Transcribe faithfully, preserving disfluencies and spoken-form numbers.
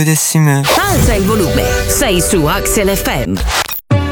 vedessi me. Alza il volume, sei su Axel F M.